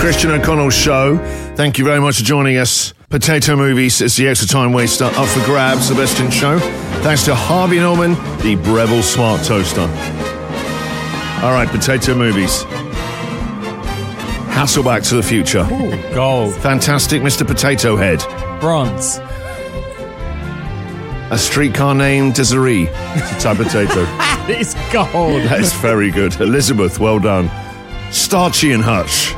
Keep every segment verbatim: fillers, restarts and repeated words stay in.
Christian O'Connell Show. Thank you very much for joining us. Potato Movies is the extra time waster up for grabs, the best in show. Thanks to Harvey Norman, the Breville Smart Toaster. All right, Potato Movies. Hasselback to the Future. Ooh, gold. Fantastic Mister Potato Head. Bronze. A Streetcar Named Desiree. It's a type of potato. It's gold. That's very good. Elizabeth, well done. Starchy and Hutch.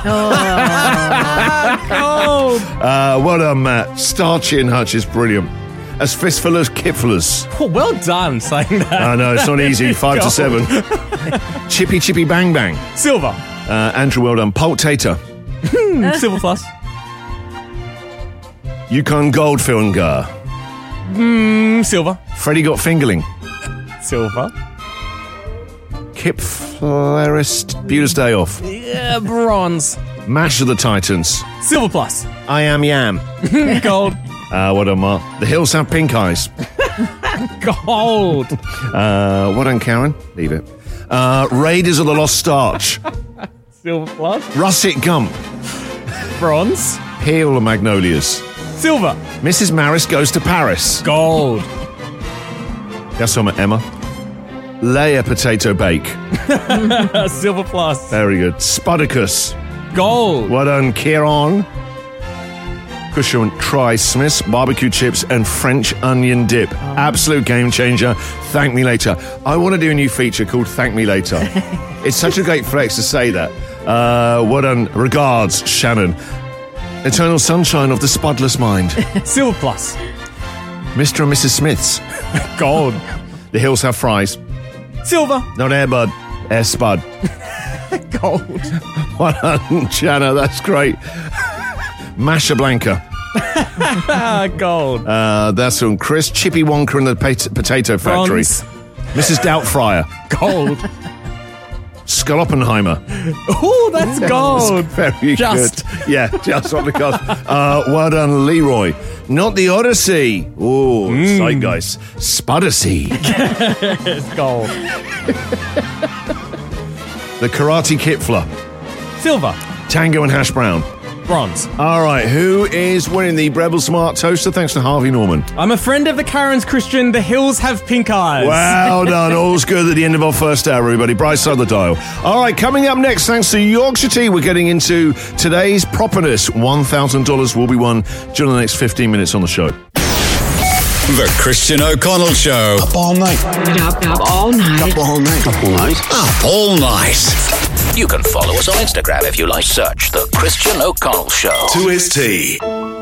Gold. Uh, well done, Matt. Starchy and Hutch is brilliant. As Fistful as Kipfullers. Oh, well done saying that. I know, it's not easy. Five to seven. Chippy Chippy Bang Bang. Silver. Uh, Andrew, well done. Pulp-tater. Silver plus. Yukon Goldfinger. Mm, silver. Freddy Got Fingerling. Silver. Kip Flarist. Buter's Day Off. Yeah, bronze. Mash of the Titans. Silver plus. I Am Yam. Gold. Uh, what done, Mark? The Hills Have Pink Eyes. Gold. Uh, what done, Karen? Leave it. Uh, Raiders of the Lost Starch. Silver plus. Russet Gump. Bronze. Peel of Magnolias. Silver. Missus Maris Goes to Paris. Gold. That's on Emma. Layer Potato Bake. Silver plus. Very good. Spuddicus. Gold. Well done, Kieran. Cushion Try Smith's barbecue chips and French onion dip. Oh. Absolute game changer. Thank me later. I want to do a new feature called Thank Me Later. It's such a great flex to say that. Uh, well done. Regards, Shannon. Eternal Sunshine of the Spudless Mind. Silver plus. Mister and Missus Smith's. Gold. The Hills Have Fries. Silver. Not Air Bud. Air Spud. Gold. Well done, Jana. That's great. Masha Blanca. Gold. Uh, that's from Chris. Chippy Wonka and the Pot- Potato Factory. Bronze. Missus Doubtfire. Gold. Skoloppenheimer. Oh, that's gold. That's very just. good. Yeah, just on the cusp. Uh, well done, Leroy. Not the Odyssey. Oh, mm. Zeitgeist. Spudersea. It's gold. The Karate Kipfler. Silver. Tango and Hash Brown. Bronze. All right, who is winning the Breville Smart Toaster? Thanks to Harvey Norman. I'm a friend of the Karens, Christian. The Hills Have Pink Eyes. Well done. All's good at the end of our first hour, everybody. Bright side of the dial. All right, coming up next, thanks to Yorkshire Tea, we're getting into today's properness. one thousand dollars will be won during the next fifteen minutes on the show. The Christian O'Connell Show. Up all night. Up, up all night. Up all night. Up all night. Up all night. You can follow us on Instagram if you like. Search The Christian O'Connell Show. To his tea.